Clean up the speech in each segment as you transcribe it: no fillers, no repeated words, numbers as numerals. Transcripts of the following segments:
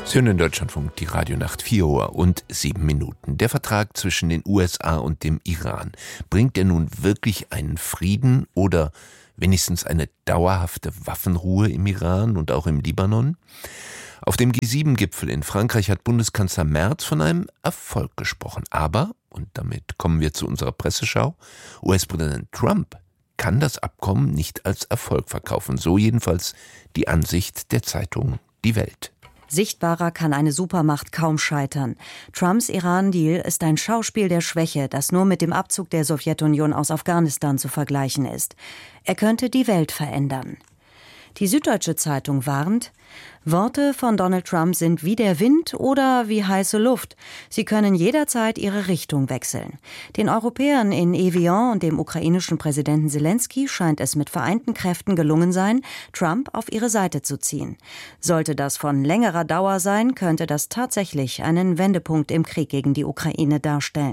Sie hören in Deutschlandfunk die Radionacht 4:07. Der Vertrag zwischen den USA und dem Iran, bringt er nun wirklich einen Frieden oder wenigstens eine dauerhafte Waffenruhe im Iran und auch im Libanon? Auf dem G7-Gipfel in Frankreich hat Bundeskanzler Merz von einem Erfolg gesprochen. Aber, und damit kommen wir zu unserer Presseschau, US-Präsident Trump kann das Abkommen nicht als Erfolg verkaufen. So jedenfalls die Ansicht der Zeitung Die Welt. Sichtbarer kann eine Supermacht kaum scheitern. Trumps Iran-Deal ist ein Schauspiel der Schwäche, das nur mit dem Abzug der Sowjetunion aus Afghanistan zu vergleichen ist. Er könnte die Welt verändern. Die Süddeutsche Zeitung warnt: Worte von Donald Trump sind wie der Wind oder wie heiße Luft. Sie können jederzeit ihre Richtung wechseln. Den Europäern in Evian und dem ukrainischen Präsidenten Zelensky scheint es mit vereinten Kräften gelungen sein, Trump auf ihre Seite zu ziehen. Sollte das von längerer Dauer sein, könnte das tatsächlich einen Wendepunkt im Krieg gegen die Ukraine darstellen.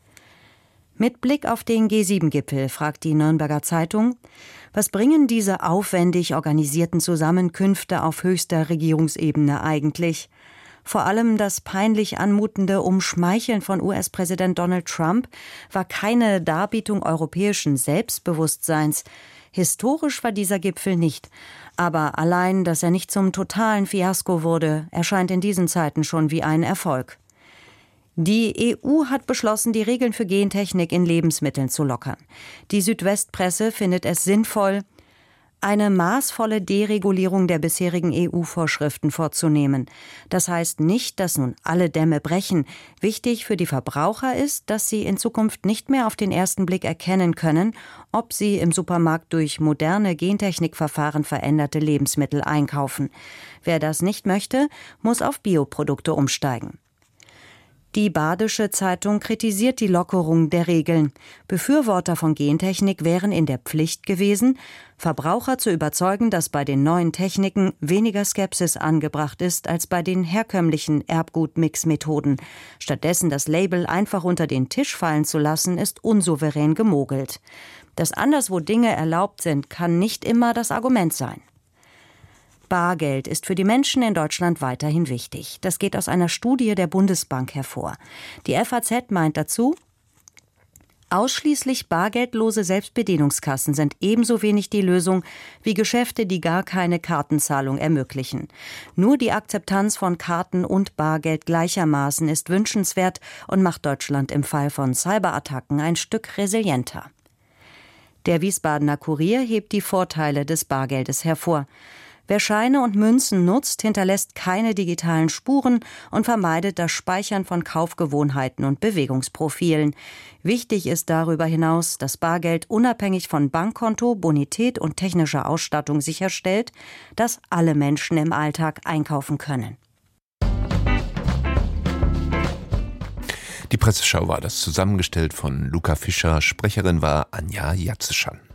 Mit Blick auf den G7-Gipfel fragt die Nürnberger Zeitung: Was bringen diese aufwendig organisierten Zusammenkünfte auf höchster Regierungsebene eigentlich? Vor allem das peinlich anmutende Umschmeicheln von US-Präsident Donald Trump war keine Darbietung europäischen Selbstbewusstseins. Historisch war dieser Gipfel nicht. Aber allein, dass er nicht zum totalen Fiasko wurde, erscheint in diesen Zeiten schon wie ein Erfolg. Die EU hat beschlossen, die Regeln für Gentechnik in Lebensmitteln zu lockern. Die Südwestpresse findet es sinnvoll, eine maßvolle Deregulierung der bisherigen EU-Vorschriften vorzunehmen. Das heißt nicht, dass nun alle Dämme brechen. Wichtig für die Verbraucher ist, dass sie in Zukunft nicht mehr auf den ersten Blick erkennen können, ob sie im Supermarkt durch moderne Gentechnikverfahren veränderte Lebensmittel einkaufen. Wer das nicht möchte, muss auf Bioprodukte umsteigen. Die Badische Zeitung kritisiert die Lockerung der Regeln. Befürworter von Gentechnik wären in der Pflicht gewesen, Verbraucher zu überzeugen, dass bei den neuen Techniken weniger Skepsis angebracht ist als bei den herkömmlichen Erbgut-Mix-Methoden. Stattdessen das Label einfach unter den Tisch fallen zu lassen, ist unsouverän gemogelt. Dass anderswo Dinge erlaubt sind, kann nicht immer das Argument sein. Bargeld ist für die Menschen in Deutschland weiterhin wichtig. Das geht aus einer Studie der Bundesbank hervor. Die FAZ meint dazu: Ausschließlich bargeldlose Selbstbedienungskassen sind ebenso wenig die Lösung wie Geschäfte, die gar keine Kartenzahlung ermöglichen. Nur die Akzeptanz von Karten und Bargeld gleichermaßen ist wünschenswert und macht Deutschland im Fall von Cyberattacken ein Stück resilienter. Der Wiesbadener Kurier hebt die Vorteile des Bargeldes hervor. Wer Scheine und Münzen nutzt, hinterlässt keine digitalen Spuren und vermeidet das Speichern von Kaufgewohnheiten und Bewegungsprofilen. Wichtig ist darüber hinaus, dass Bargeld unabhängig von Bankkonto, Bonität und technischer Ausstattung sicherstellt, dass alle Menschen im Alltag einkaufen können. Die Presseschau war das, zusammengestellt von Luca Fischer. Sprecherin war Anja Jatzeschan.